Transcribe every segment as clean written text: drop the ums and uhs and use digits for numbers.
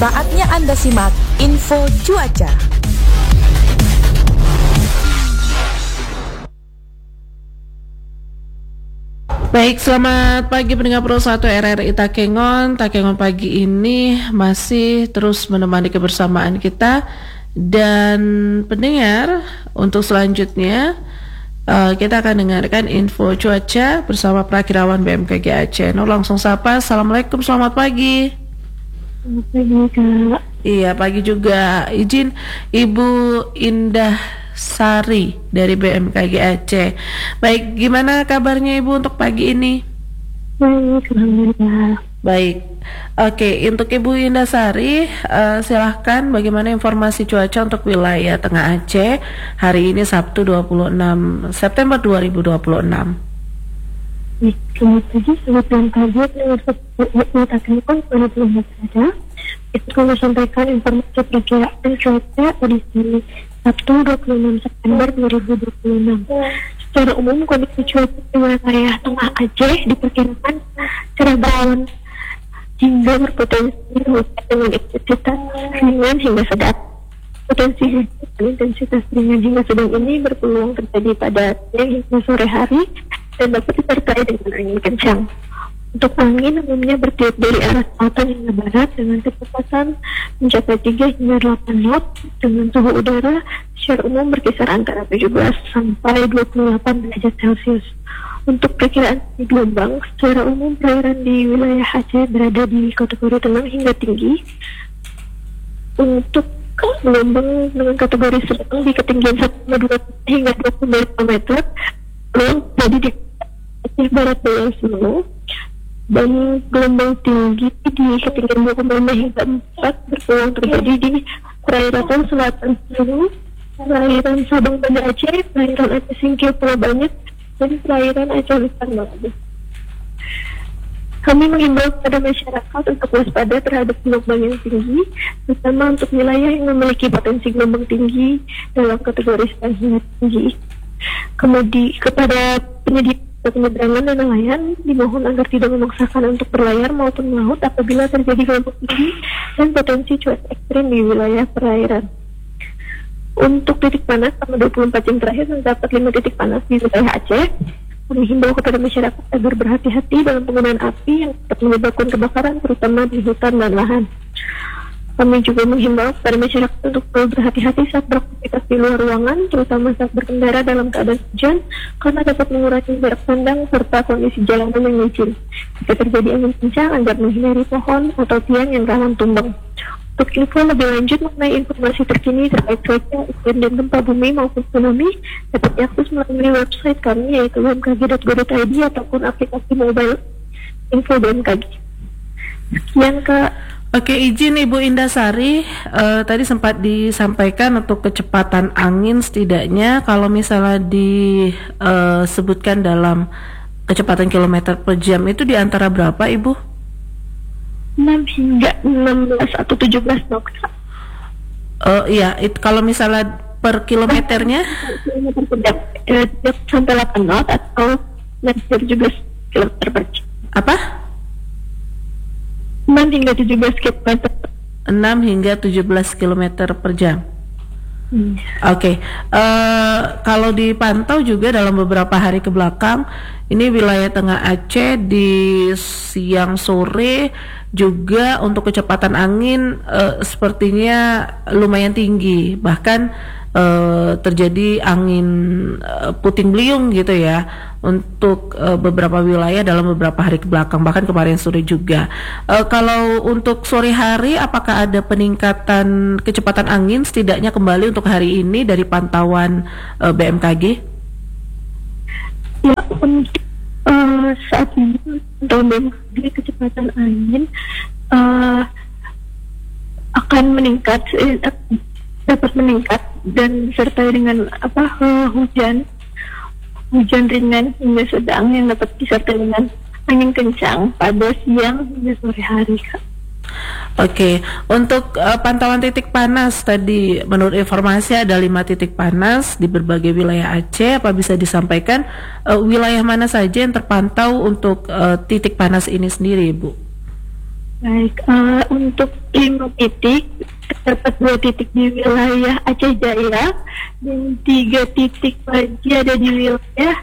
Saatnya Anda simak info cuaca. Baik, selamat pagi pendengar Pro 1 RRI Takengon. Takengon pagi ini masih terus menemani kebersamaan kita. Dan pendengar, untuk selanjutnya kita akan dengarkan info cuaca bersama Prakirawan BMKG Aceh. Langsung sapa, Assalamualaikum, selamat pagi. Selamat pagi, Kak. Iya, pagi juga. Izin Ibu Indah Sari dari BMKG Aceh. Baik, gimana kabarnya Ibu untuk pagi ini? Baik, alhamdulillah. Baik, oke, untuk Ibu Indah Sari, silahkan bagaimana informasi cuaca untuk wilayah Tengah Aceh hari ini Sabtu 26 September 2026. Selamat pagi, selamat pagi, Takengon, pada belum ada. Itu kami sampaikan informasi perkiraan cuaca edisi Sabtu 26 September 2026. Secara umum, kondisi cuaca di wilayah Tengah Aceh diperkirakan cerah berawan hingga berpotensi hujan dengan intensitas ringan hingga sedang. Potensi hujan dengan intensitas ringan hingga sedang ini berpeluang terjadi pada siang hingga sore hari dan dapat disertai dengan angin kencang. Untuk angin umumnya bertiup dari arah selatan hingga barat dengan kecepatan mencapai 3 hingga 8 knot dengan suhu udara secara umum berkisar antara 17 sampai 28 derajat Celcius. Untuk perkiraan gelombang, secara umum perairan di wilayah Aceh berada di kategori tenang hingga tinggi. Untuk gelombang dengan kategori sedang di ketinggian 1,2 hingga 25 meter, belum jadi di Aceh Barat Daya Sulu. Dan gelombang tinggi di ketinggian 2,5 hingga 4 berpeluang terjadi di perairan selatan Sulu, perairan Sabang Banda Aceh, perairan Aceh Singkil Pulau Banyak, dan perairan Aceh Besar Maluku. Kami mengimbau kepada masyarakat untuk waspada terhadap gelombang yang tinggi, terutama untuk wilayah yang memiliki potensi gelombang tinggi dalam kategori sedang hingga tinggi. Kemudian kepada penyedia penyeberangan dan nelayan dimohon agar tidak memaksakan untuk berlayar maupun melaut apabila terjadi gelombang tinggi dan potensi cuaca ekstrim di wilayah perairan. Untuk titik panas selama 24 jam terakhir terdapat 5 titik panas di wilayah Aceh. Kami himbau kepada masyarakat agar berhati-hati dalam penggunaan api yang dapat menyebabkan kebakaran terutama di hutan dan lahan. Kami juga menghimbau kepada masyarakat untuk berhati-hati saat beraktivitas di luar ruangan, terutama saat berkendara dalam keadaan hujan, karena dapat mengurangi jarak pandang serta kondisi jalanan yang licin. Jika terjadi angin kencang, agar menghindari pohon atau tiang yang rawan tumbang. Untuk info lebih lanjut mengenai informasi terkini terkait cuaca, iklim dan gempa bumi maupun tsunami, dapat diakses melalui website kami yaitu bmkg.go.id ataupun aplikasi mobile info BMKG. Sekian, Kak. Oke, izin Ibu Indah Sari, tadi sempat disampaikan untuk kecepatan angin setidaknya kalau misalnya disebutkan dalam kecepatan kilometer per jam itu di antara berapa Ibu? 6 hingga 16 atau 17 knot. Iya, kalau misalnya per kilometernya? Kilometer per jam, sampai 8 knot atau 17 kilometer per jam. Apa? 6 hingga 17 km. 6 hingga 17 km per jam. Oke. Kalau dipantau juga dalam beberapa hari ke belakang, ini wilayah Tengah Aceh di siang sore juga untuk kecepatan angin sepertinya lumayan tinggi, bahkan terjadi angin puting beliung gitu ya untuk beberapa wilayah dalam beberapa hari ke belakang, bahkan kemarin sore juga. Kalau untuk sore hari, apakah ada peningkatan kecepatan angin setidaknya kembali untuk hari ini dari pantauan BMKG? Ya, saat ini untuk BMKG kecepatan angin akan meningkat, dapat meningkat dan disertai dengan hujan ringan hingga sedang yang dapat disertai dengan angin kencang pada siang hingga sore hari, Kak. Oke, untuk pantauan titik panas tadi menurut informasi ada 5 titik panas di berbagai wilayah Aceh. Apa bisa disampaikan wilayah mana saja yang terpantau untuk titik panas ini sendiri, Bu? Baik, untuk 5 titik, terdapat 2 titik di wilayah Aceh Jaya dan 3 titik lagi ada di wilayah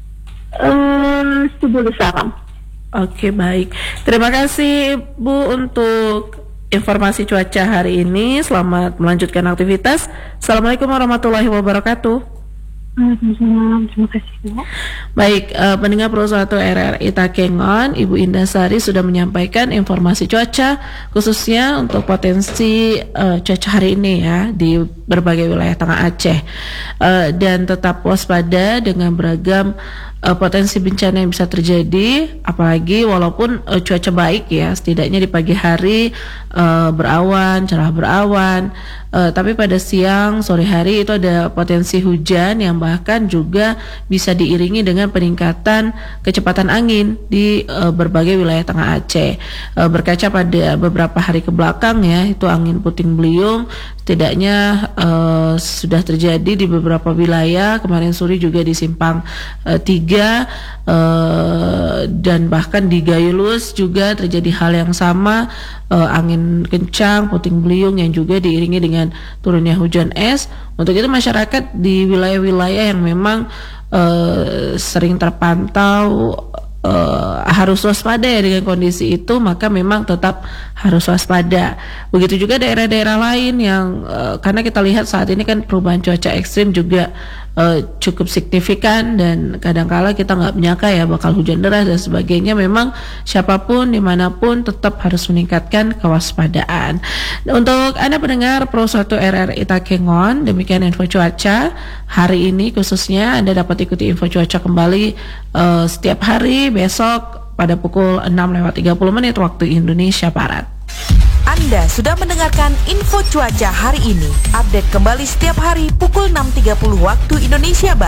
Subulu Salam. Oke, baik. Terima kasih Bu untuk informasi cuaca hari ini. Selamat melanjutkan aktivitas. Assalamualaikum warahmatullahi wabarakatuh. Waalaikumsalam, terima kasih. Baik, pendengar Pro 1 RRI Takengon, Ibu Indah Sari sudah menyampaikan informasi cuaca khususnya untuk potensi cuaca hari ini ya di berbagai wilayah Tengah Aceh, dan tetap waspada dengan beragam potensi bencana yang bisa terjadi, apalagi walaupun cuaca baik ya, setidaknya di pagi hari berawan, cerah berawan, tapi pada siang sore hari itu ada potensi hujan yang bahkan juga bisa diiringi dengan peningkatan kecepatan angin di berbagai wilayah Tengah Aceh. Berkaca pada beberapa hari ke belakang ya, itu angin puting beliung setidaknya sudah terjadi di beberapa wilayah. Kemarin sore juga di Simpang 3 dan bahkan di Gayulus juga terjadi hal yang sama, angin kencang, puting beliung yang juga diiringi dengan turunnya hujan es. Untuk itu masyarakat di wilayah-wilayah yang memang sering terpantau harus waspada ya dengan kondisi itu, maka memang tetap harus waspada. Begitu juga daerah-daerah lain yang karena kita lihat saat ini kan perubahan cuaca ekstrim juga cukup signifikan dan kadangkala kita nggak menyangka ya bakal hujan deras dan sebagainya. Memang siapapun dimanapun tetap harus meningkatkan kewaspadaan. Untuk Anda pendengar Pro 1 RRI Takengon, demikian info cuaca hari ini khususnya. Anda dapat ikuti info cuaca kembali setiap hari besok pada pukul 6:30 waktu Indonesia Barat. Anda sudah mendengarkan info cuaca hari ini. Update kembali setiap hari pukul 6.30 waktu Indonesia Barat.